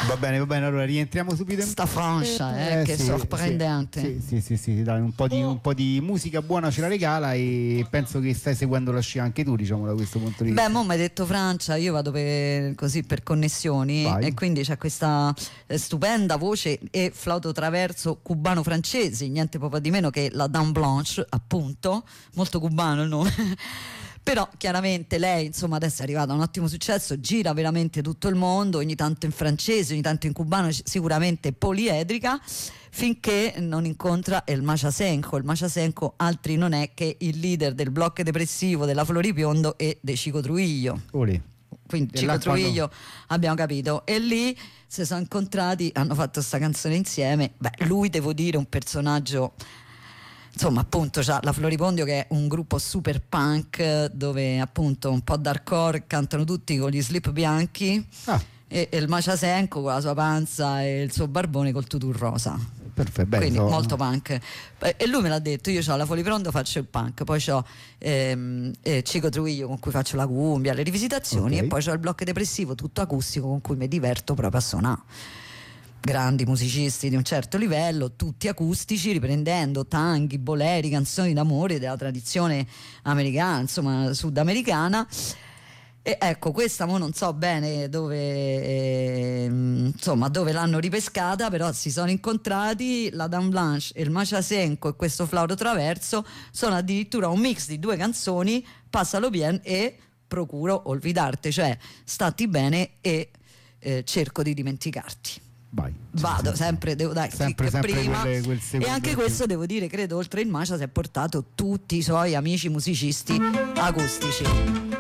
Va bene, allora rientriamo subito in sta Francia, che sì, sorprendente. Sì, dai, un po' di musica buona ce la regala, e penso che stai seguendo la scia anche tu, diciamo, da questo punto di vista. Beh, mo mi hai detto Francia, io vado così per connessioni. Vai. E quindi c'è questa stupenda voce e flauto traverso cubano-francese, niente proprio di meno che la Dame Blanche, appunto, molto cubano il nome. Però chiaramente lei, insomma, adesso è arrivata a un ottimo successo, gira veramente tutto il mondo, ogni tanto in francese, ogni tanto in cubano, sicuramente poliedrica, finché non incontra il Maciasenko. Il Maciasenko altri non è che il leader del blocco depressivo della Floripiondo e de Chico Trujillo. Olè. Quindi Chico Trujillo, abbiamo capito, e lì si sono incontrati, hanno fatto sta canzone insieme. Beh, lui, devo dire, un personaggio. Insomma, appunto, c'ha la Floripondio, che è un gruppo super punk, dove appunto un po' d'hardcore, cantano tutti con gli slip bianchi, e il Maciasenko con la sua panza e il suo barbone col tutù rosa. Perfetto, bello. Quindi molto punk. E lui me l'ha detto: io ho la Floripondio, faccio il punk, poi ho Chico Trujillo con cui faccio la cumbia, le rivisitazioni, e poi ho il blocco depressivo tutto acustico con cui mi diverto proprio a suonare. Grandi musicisti di un certo livello, tutti acustici, riprendendo tanghi, boleri, canzoni d'amore della tradizione americana, insomma sudamericana. E ecco, questa mo non so bene dove l'hanno ripescata, però si sono incontrati, la Dame Blanche e il Maciasenko, e questo flauto traverso sono addirittura un mix di due canzoni, Passalo bien e Procuro olvidarte, cioè stati bene e cerco di dimenticarti. Vai. Vado sempre, devo dare sempre prima quel e anche questo devo dire, credo, oltre il Macia si è portato tutti i suoi amici musicisti acustici.